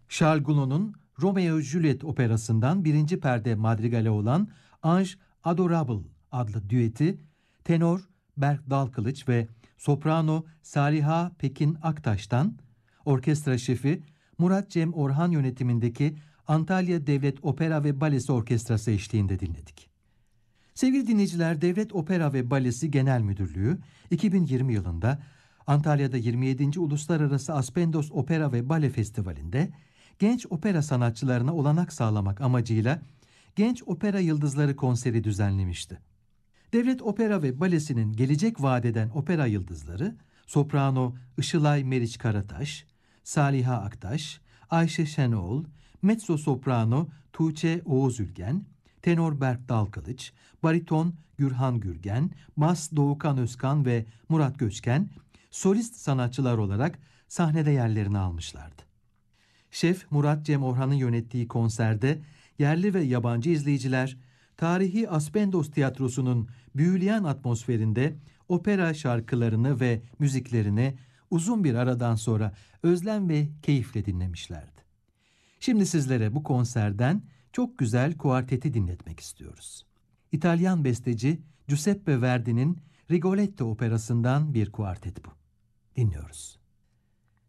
Charles Gounod'un Romeo Juliet operasından birinci perde madrigale olan Ange Adorable adlı düeti tenor Berk Dalkılıç ve soprano Saliha Pekin Aktaş'tan, orkestra şefi Murat Cem Orhan yönetimindeki Antalya Devlet Opera ve Balesi Orkestrası eşliğinde dinledik. Sevgili dinleyiciler, Devlet Opera ve Balesi Genel Müdürlüğü 2020 yılında Antalya'da 27. Uluslararası Aspendos Opera ve Bale Festivali'nde genç opera sanatçılarına olanak sağlamak amacıyla Genç Opera Yıldızları konseri düzenlemişti. Devlet Opera ve Balesi'nin gelecek vadeden opera yıldızları soprano Işılay Meriç Karataş, Saliha Aktaş, Ayşe Şenoğul, mezzo soprano Tuğçe Oğuz Ülgen, tenor Berk Dalkılıç, bariton Gürhan Gürgen, bas Doğukan Özkan ve Murat Göçken solist sanatçılar olarak sahnede yerlerini almışlardı. Şef Murat Cem Orhan'ın yönettiği konserde yerli ve yabancı izleyiciler tarihi Aspendos Tiyatrosu'nun büyüleyen atmosferinde opera şarkılarını ve müziklerini uzun bir aradan sonra özlem ve keyifle dinlemişlerdi. Şimdi sizlere bu konserden çok güzel kuarteti dinletmek istiyoruz. İtalyan besteci Giuseppe Verdi'nin Rigoletto operasından bir kuartet bu. Dinliyoruz.